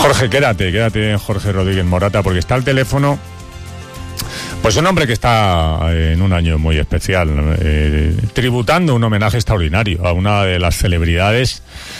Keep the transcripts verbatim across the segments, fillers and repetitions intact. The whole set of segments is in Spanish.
Jorge, quédate, quédate en Jorge Rodríguez Morata, porque está al teléfono pues un hombre que está en un año muy especial, eh, tributando un homenaje extraordinario a una de las celebridades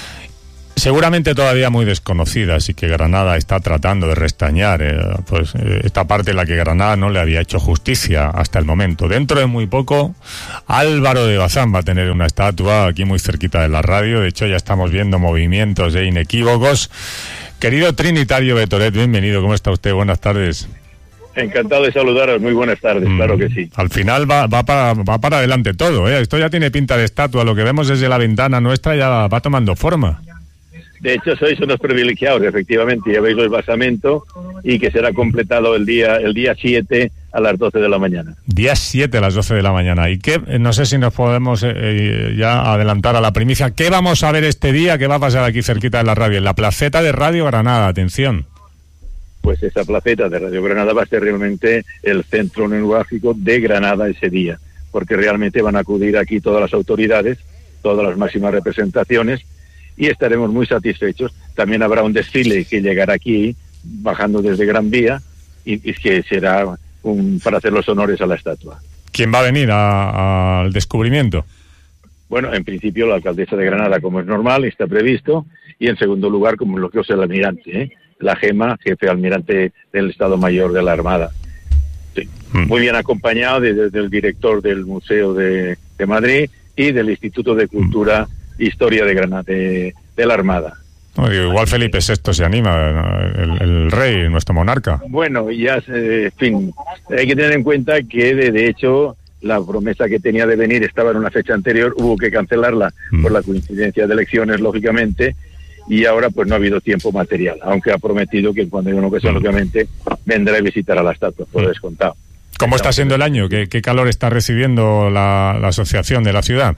seguramente todavía muy desconocidas y que Granada está tratando de restañar, eh, pues eh, esta parte en la que Granada no le había hecho justicia hasta el momento. Dentro de muy poco, Álvaro de Bazán va a tener una estatua aquí muy cerquita de la radio. De hecho, ya estamos viendo movimientos eh, inequívocos. Querido Trinitario Betolet, bienvenido. ¿Cómo está usted? Buenas tardes. Encantado de saludaros, muy buenas tardes, mm, claro que sí. Al final va, va, para, va para adelante todo, ¿eh? Esto ya tiene pinta de estatua, lo que vemos desde la ventana nuestra ya va tomando forma. De hecho, sois unos privilegiados, efectivamente, ya veis el basamento y que será completado el día el día siete a las doce de la mañana. Día siete a las doce de la mañana. Y qué, no sé si nos podemos eh, ya adelantar a la primicia. ¿Qué vamos a ver este día? ¿Qué va a pasar aquí cerquita de la radio? En la placeta de Radio Granada, atención. Pues esa placeta de Radio Granada va a ser realmente el centro neurálgico de Granada ese día, porque realmente van a acudir aquí todas las autoridades, todas las máximas representaciones, y estaremos muy satisfechos. También habrá un desfile que llegará aquí, bajando desde Gran Vía, y, y que será un, para hacer los honores a la estatua. ¿Quién va a venir a, al descubrimiento? Bueno, en principio la alcaldesa de Granada, como es normal, está previsto, y en segundo lugar, como lo que es el almirante, ¿eh? La Gema, jefe almirante del Estado Mayor de la Armada. Sí. Mm. Muy bien acompañado desde el director del Museo de, de Madrid y del Instituto de Cultura mm. Historia de Granada, de, de la Armada. No, digo, igual Felipe sexto se anima, el, el rey, nuestro monarca. Bueno, ya, en fin, hay que tener en cuenta que de, de hecho la promesa que tenía de venir estaba en una fecha anterior, hubo que cancelarla mm. por la coincidencia de elecciones, lógicamente, y ahora pues no ha habido tiempo material, aunque ha prometido que cuando hay una ocasión, mm. lógicamente, vendrá a visitar a la estatua, por mm. descontado. ¿Cómo está siendo el año? ¿Qué, qué calor está recibiendo la, la asociación de la ciudad?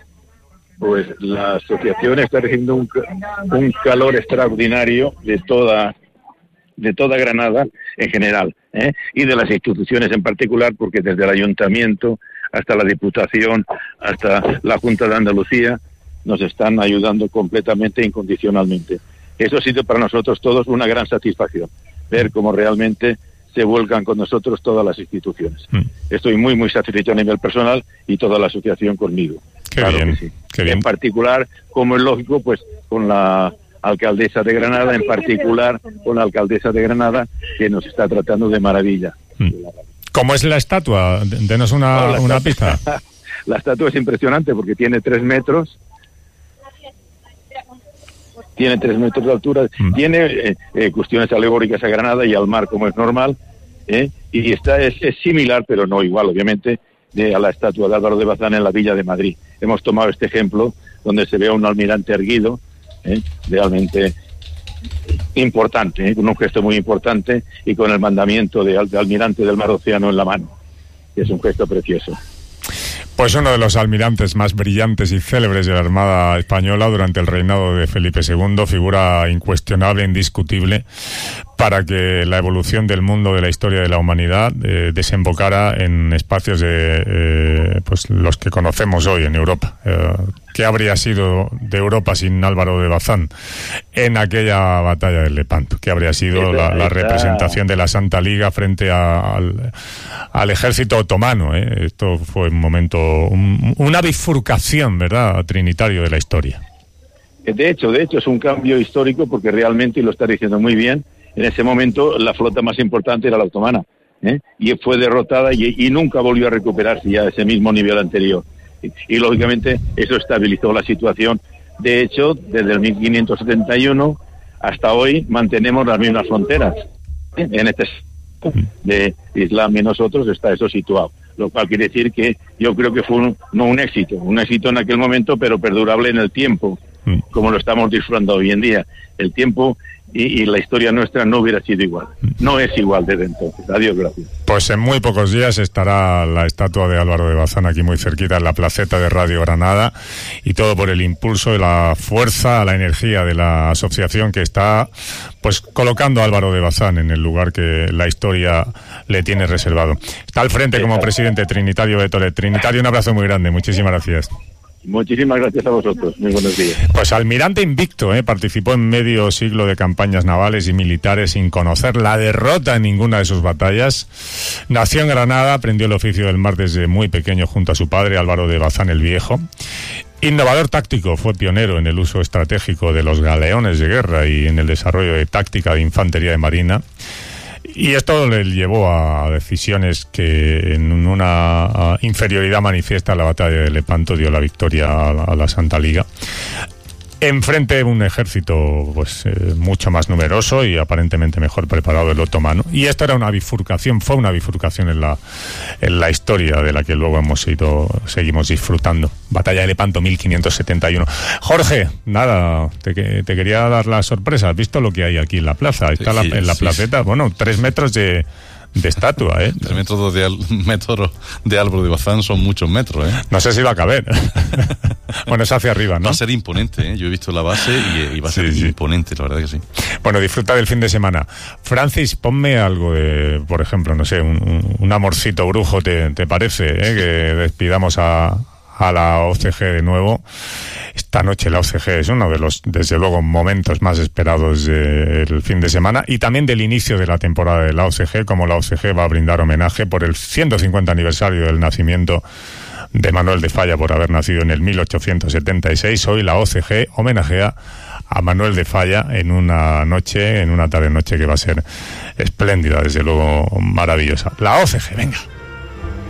Pues la asociación está recibiendo un, un calor extraordinario de toda de toda Granada en general, ¿eh? Y de las instituciones en particular, porque desde el ayuntamiento hasta la Diputación, hasta la Junta de Andalucía, nos están ayudando completamente e incondicionalmente. Eso ha sido para nosotros todos una gran satisfacción, ver cómo realmente se vuelcan con nosotros todas las instituciones. Mm. Estoy muy, muy satisfecho a nivel personal y toda la asociación conmigo. Qué claro bien, que sí. Qué bien. En particular, como es lógico, pues con la alcaldesa de Granada, en particular con la alcaldesa de Granada, que nos está tratando de maravilla. Mm. ¿Cómo es la estatua? Denos una, no, una pista. La estatua es impresionante porque tiene tres metros, tiene tres metros de altura, mm. tiene eh, eh, cuestiones alegóricas a Granada y al mar, como es normal, ¿eh? Y esta es, es similar, pero no igual, obviamente, de, a la estatua de Álvaro de Bazán en la Villa de Madrid. Hemos tomado este ejemplo donde se ve a un almirante erguido, ¿eh? realmente importante, ¿eh? con un gesto muy importante y con el mandamiento de, de almirante del Mar Océano en la mano. Es un gesto precioso. Pues uno de los almirantes más brillantes y célebres de la Armada Española durante el reinado de Felipe segundo, figura incuestionable, indiscutible, para que la evolución del mundo, de la historia de la humanidad, eh, desembocara en espacios de eh, pues los que conocemos hoy en Europa. Eh, ¿Qué habría sido de Europa sin Álvaro de Bazán en aquella batalla de Lepanto? ¿Qué habría sido la, la representación de la Santa Liga frente a, al, al ejército otomano? ¿eh? Esto fue un momento, un, una bifurcación, ¿verdad?, trinitario de la historia. De hecho, de hecho es un cambio histórico porque realmente, y lo está diciendo muy bien, en ese momento la flota más importante era la otomana, ¿eh? y fue derrotada y, y nunca volvió a recuperarse ya a ese mismo nivel anterior. Y, y lógicamente eso estabilizó la situación. De hecho, desde el mil quinientos setenta y uno hasta hoy mantenemos las mismas fronteras, ¿eh? en este de Islam y nosotros está eso situado, lo cual quiere decir que yo creo que fue un, no un éxito, un éxito en aquel momento, pero perdurable en el tiempo, como lo estamos disfrutando hoy en día. El tiempo y, y la historia nuestra no hubiera sido igual. No es igual desde entonces. Adiós, gracias. Pues en muy pocos días estará la estatua de Álvaro de Bazán aquí muy cerquita en la placeta de Radio Granada, y todo por el impulso y la fuerza, la energía de la asociación que está pues colocando a Álvaro de Bazán en el lugar que la historia le tiene reservado. Está al frente como presidente Trinitario Betolet. Trinitario, un abrazo muy grande. Muchísimas gracias. Muchísimas gracias a vosotros. Muy buenos días. Pues almirante invicto, ¿eh? Participó en medio siglo de campañas navales y militares sin conocer la derrota en ninguna de sus batallas. Nació en Granada, aprendió el oficio del mar desde muy pequeño junto a su padre, Álvaro de Bazán el Viejo. Innovador táctico, fue pionero en el uso estratégico de los galeones de guerra y en el desarrollo de táctica de infantería de marina. Y esto le llevó a decisiones que en una inferioridad manifiesta en la batalla de Lepanto dio la victoria a la, a la Santa Liga. Enfrente de un ejército pues eh, mucho más numeroso y aparentemente mejor preparado el otomano. Y esto era una bifurcación, fue una bifurcación en la en la historia de la que luego hemos ido, seguimos disfrutando. Batalla de Lepanto mil quinientos setenta y uno. Jorge, nada, te, te quería dar la sorpresa. ¿Has visto lo que hay aquí en la plaza? Está sí, la, en la sí, placeta, sí. Bueno, tres metros de... de estatua, ¿eh? Tres metros de, al, metros de Álvaro de Bazán son muchos metros, ¿eh? No sé si va a caber. Bueno, es hacia arriba, ¿no? Va a ser imponente, ¿eh? Yo he visto la base y, y va a ser sí, sí. imponente, la verdad que sí. Bueno, disfruta del fin de semana. Francis, ponme algo de, por ejemplo, no sé, un, un amorcito brujo, ¿te, te parece? ¿Eh? Que despidamos a... a la O C G de nuevo. Esta noche la O C G es uno de los, desde luego, momentos más esperados del fin de semana y también del inicio de la temporada de la O C G, como la O C G va a brindar homenaje por el ciento cincuenta aniversario del nacimiento de Manuel de Falla por haber nacido en el mil ochocientos setenta y seis. Hoy la O C G homenajea a Manuel de Falla en una noche, en una tarde-noche que va a ser espléndida, desde luego maravillosa. La O C G, venga.